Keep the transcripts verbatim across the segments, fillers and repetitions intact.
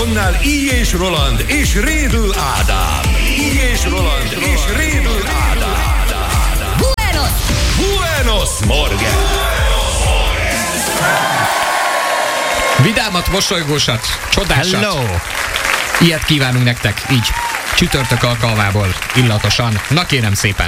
Mikrofonnál I. és Roland és Rédl Ádám. I. és Roland és Rédl Ádám. Buenos! Buenos Morgen! Vidámat, mosolygósat, csodásat. Hello! Ilyet kívánunk nektek, így csütörtök alkalmából, illatosan. Na kérem szépen.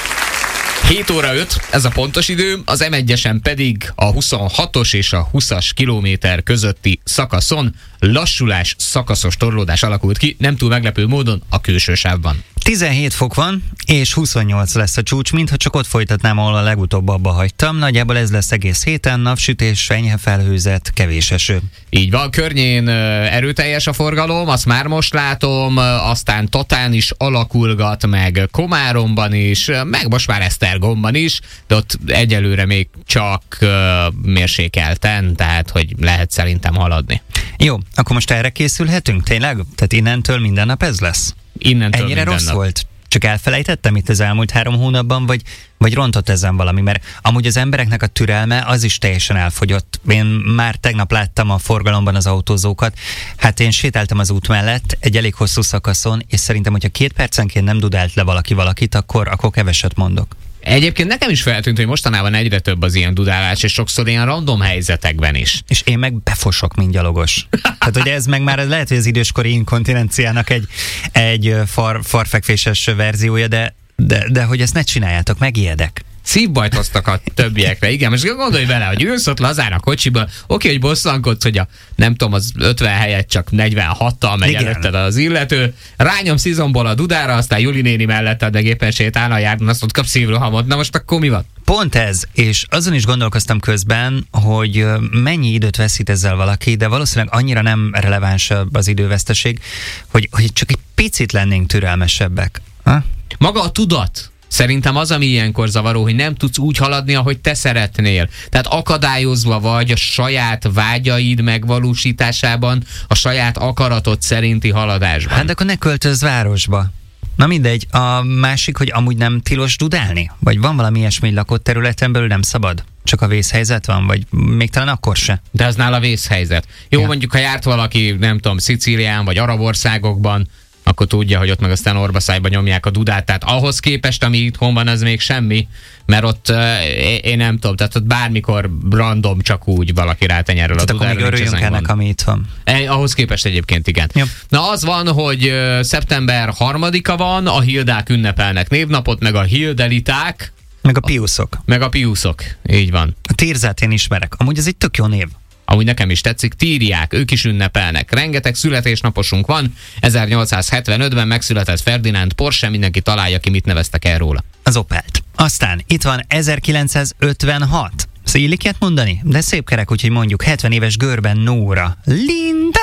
hét óra öt, ez a pontos idő, az em egyesen pedig a huszonhatos és a húszas kilométer közötti szakaszon lassulás, szakaszos torlódás alakult ki, nem túl meglepő módon a külső sávban. tizenhét fok van, és huszonnyolc lesz a csúcs, mintha csak ott folytatnám, ahol a legutóbb abba hagytam. Nagyjából ez lesz egész héten, napsütés, enyhe felhőzet, kevés eső. Így van, környén erőteljes a forgalom, azt már most látom, aztán Tatán is alakulgat, meg Komáromban is, meg most már Esztergomban is, de ott egyelőre még csak uh, mérsékelten, tehát hogy lehet szerintem haladni. Jó, akkor most erre készülhetünk, tényleg? Tehát innentől minden nap ez lesz? Innentől Ennyire minden rossz nap. volt? Csak elfelejtettem itt az elmúlt három hónapban, vagy, vagy rontott ezen valami? Mert amúgy az embereknek a türelme az is teljesen elfogyott. Én már tegnap láttam a forgalomban az autózókat. Hát én sétáltam az út mellett egy elég hosszú szakaszon, és szerintem, hogyha két percenként nem dudált le valaki valakit, akkor, akkor keveset mondok. Egyébként nekem is feltűnt, hogy mostanában egyre több az ilyen dudálás, és sokszor ilyen random helyzetekben is. És én meg befosok, mint gyalogos. Tehát, hogy ez meg már lehet, hogy az időskori inkontinenciának egy, egy far, farfekvéses verziója, de, de, de hogy ezt ne csináljátok, megijedek. Szívbajt hoztak a többiekre, igen. Most gondolj vele, hogy ülsz ott lazán a kocsiban, oké, hogy bosszankodsz, hogy a nem tudom, az ötven helyet csak negyvenhattal megy Igen. előtted az illető, rányom szizomból a dudára, aztán Juli néni melletted meg éppen sétálna a járdan, azt ott kap szívrohamot. Na most akkor mi van? Pont ez, és azon is gondolkoztam közben, hogy mennyi időt veszít ezzel valaki, de valószínűleg annyira nem releváns az időveszteség, hogy, hogy csak egy picit lennénk türelmesebbek. Ha? Maga a tudat. Szerintem az, ami ilyenkor zavaró, hogy nem tudsz úgy haladni, ahogy te szeretnél. Tehát akadályozva vagy a saját vágyaid megvalósításában, a saját akaratod szerinti haladásban. Hát akkor ne költözz városba. Na mindegy, a másik, hogy amúgy nem tilos dudálni? Vagy van valami ilyesmi, hogy lakott területen belül nem szabad? Csak a vészhelyzet van? Vagy még talán akkor se? De az nála vészhelyzet. Jó, Ja. mondjuk, ha járt valaki, nem tudom, Szicílián vagy arab országokban, akkor tudja, hogy ott meg aztán orbaszájba nyomják a dudát. Tehát ahhoz képest, ami itthon van, az még semmi, mert ott uh, én nem tudom, tehát ott bármikor random csak úgy valaki rátenyerül a Tehát akkor dudára. még nincs örüljünk ezen ennek, gond. ami itt van. E, ahhoz képest egyébként igen. Jó. Na az van, hogy uh, szeptember harmadika van, a Hildák ünnepelnek névnapot, meg a Hildeliták, Meg a piuszok. meg a piuszok. Így van. A Tirzát én ismerek. Amúgy ez egy tök jó név. Amúgy nekem is tetszik, Tíriák, ők is ünnepelnek. Rengeteg születésnaposunk van. ezernyolcszázhetvenötben megszületett Ferdinand Porsche, mindenki találja ki, mit neveztek el róla. Az Opelt. Aztán itt van ezerkilencszázötvenhat. Szóval illik ilyet mondani? De szép kerek, úgyhogy mondjuk hetven éves Görben Nóra. Linda!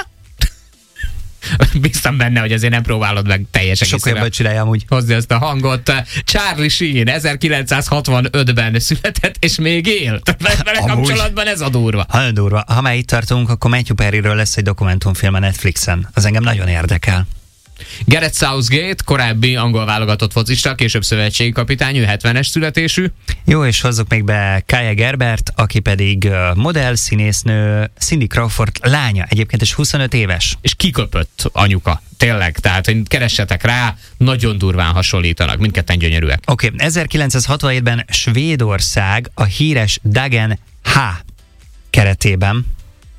Biztam benne, hogy azért nem próbálod meg teljes Sokkal egészére jobban csinálja amúgy. hozni ezt a hangot. Charlie Sheen ezerkilencszázhatvanötben született, és még él. Tehát vele Amúgy. kapcsolatban ez a durva. Ha durva. Ha már itt tartunk, akkor Matthew Perryről lesz egy dokumentumfilm a Netflixen. Az engem nagyon érdekel. Gareth Southgate, korábbi angol válogatott focista, később szövetségi kapitány, ő hetvenes születésű. Jó, és hozzuk még be Kaja Gerbert, aki pedig uh, modell, színésznő, Cindy Crawford lánya, egyébként is huszonöt éves. És kiköpött anyuka. Tényleg, tehát hogy keressetek rá, nagyon durván hasonlítanak, mindketten gyönyörűek. Oké, okay. ezerkilencszázhatvanhétben Svédország a híres Dagen H keretében.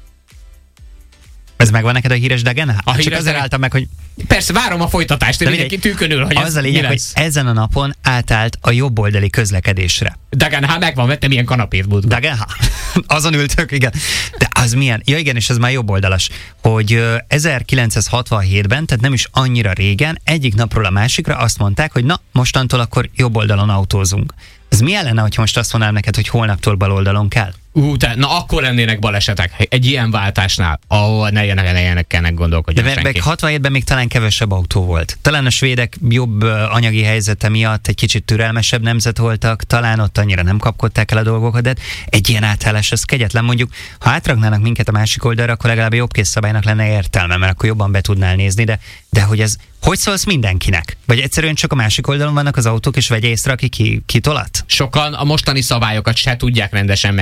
Ez megvan neked a híres Dagen H? A Csak híres azért Dagen- álltam meg, hogy Persze, várom a folytatást, én De mindenki mindegy. tűkönül, hogy az ez a lényeg, mi hogy lesz. ezen a napon átállt a jobboldali közlekedésre. Dagan, hát megvan, vettem ilyen kanapét múltkor. Dagen H. Azon ültök, igen. De az milyen? Ja igen, és ez már jobboldalas, hogy ö, ezerkilencszázhatvanhétben, tehát nem is annyira régen, egyik napról a másikra azt mondták, hogy na, mostantól akkor jobboldalon autózunk. Ez milyen lenne, hogyha most azt mondanám neked, hogy holnaptól baloldalon kell? Ú, te, na akkor lennének balesetek egy ilyen váltásnál, ahol ne ilyenek, ne ilyenek kellene De gondolkodjon meg, senki. meg hatvanhétben még talán kevesebb autó volt. Talán a svédek jobb ö, anyagi helyzete miatt egy kicsit türelmesebb nemzet voltak, talán ott annyira nem kapkodták el a dolgokat, de egy ilyen átállás, ez kegyetlen. Mondjuk, ha átraknának minket a másik oldalra, akkor legalább jobb készszabálynak lenne értelme, mert akkor jobban be tudnál nézni, de, de hogy ez, hogy szólsz mindenkinek? Vagy egyszerűen csak a másik oldalon vannak az autók, és vegye észre, aki ki, kitolat? Sokan a mostani szabályokat se tudják rendesen megegyezni.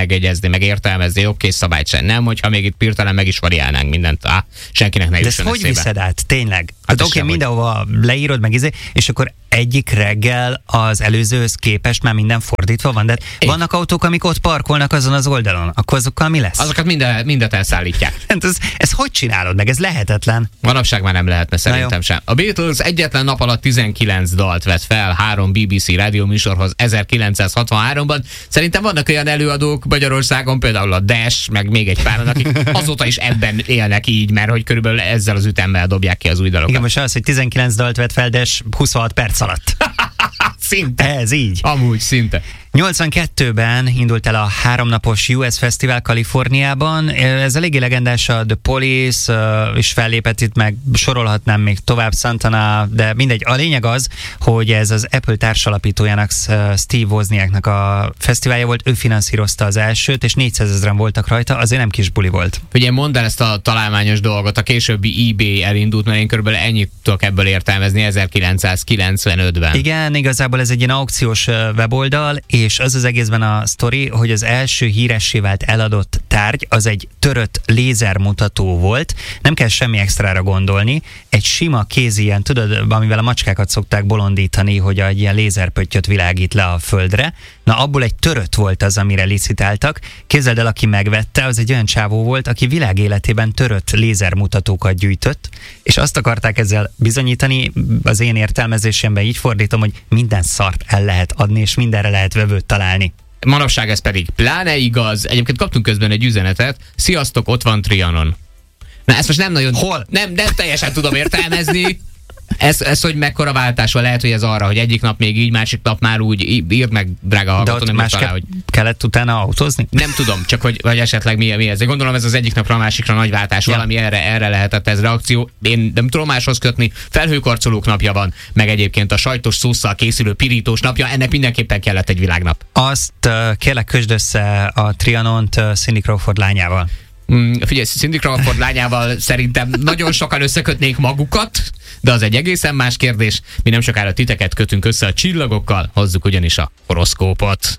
magyarázni, meg értelmezni, oké, szabályt sem. Nem, hogyha még itt hirtelen meg is variálnánk mindent, á, senkinek ne De ezt jusson hogy eszébe. viszed át, tényleg? Hát oké, sehogy. mindenhova leírod, meg izé, és akkor egyik reggel az előzőhöz képest már minden fordítva van, de Én. vannak autók, amik ott parkolnak azon az oldalon, akkor azokkal mi lesz? Azokat minden, mindet elszállítják. Hát ez, ez hogy csinálod meg? Ez lehetetlen. Manapság már nem lehetne szerintem jó. sem. A Beatles egyetlen nap alatt tizenkilenc dalt vett fel három bé bé cé rádióműsorhoz ezerkilencszázhatvanháromban. Szerintem vannak olyan előadók Magyarországon, például a Dash, meg még egy páran, akik azóta is ebben élnek így, mert hogy körülbelül ezzel az ütemmel dobják ki az új dalokat. Igen, most az, hogy tizenkilenc dalt vett fel, de huszonhat perc alatt. Szinte. Ez így. Amúgy szinte. nyolcvankettőben indult el a háromnapos u es Fesztivál Kaliforniában. Ez eléggé legendás, a The Police uh, is fellépett itt, meg sorolhatnám még tovább, Santana, de mindegy. A lényeg az, hogy ez az Apple társalapítójának, Steve Wozniaknak a fesztiválja volt, ő finanszírozta az elsőt, és négyszázezren voltak rajta, azért nem kis buli volt. Ugye mondd el ezt a találmányos dolgot, a későbbi eBay elindult, mert én körülbelül ennyit tudok ebből értelmezni ezerkilencszázkilencvenötben. Igen, igazából ez egy ilyen aukciós weboldal, és az az egészben a sztori, hogy az első híressé vált eladott tárgy, az egy törött lézermutató volt, nem kell semmi extrára gondolni, egy sima kézi ilyen, tudod, amivel a macskákat szokták bolondítani, hogy egy ilyen lézerpöttyöt világít le a földre, na abból egy törött volt az, amire licitáltak. Képzeld el, aki megvette, az egy olyan csávó volt, aki világéletében törött lézermutatókat gyűjtött, és azt akarták ezzel bizonyítani, az én értelmezésemben így fordítom, hogy minden szart el lehet adni, és mindenre lehet vevőt találni. Manapság ez pedig pláne igaz. Egyébként kaptunk közben egy üzenetet. Sziasztok, ott van Trianon. Na ezt most nem nagyon... Hol? Nem, nem teljesen tudom értelmezni. Ez, ez, hogy mekkora váltás van, lehet, hogy ez arra, hogy egyik nap még így, másik nap már úgy, írd meg, drága De hallgató, ott nem más talál, ke- hogy kellett utána autózni? nem tudom, csak hogy vagy esetleg mi, mi ez. De gondolom ez az egyik napra a másikra nagy váltás, Ja. valami erre, erre lehetett ez reakció. Én nem tudom máshoz kötni, felhőkarcolók napja van, meg egyébként a sajtos szósszal készülő pirítós napja, ennek mindenképpen kellett egy világnap. Azt uh, kérlek, kösd össze a Trianont uh, Cindy Crawford lányával. Mm, figyelj, Cindy Crawford lányával szerintem nagyon sokan összekötnék magukat, de az egy egészen más kérdés. Mi nem sokára titeket kötünk össze a csillagokkal, hozzuk ugyanis a horoszkópot.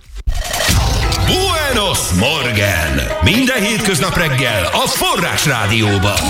Buenos Morgen! Minden hétköznap reggel a Forrás Rádióban.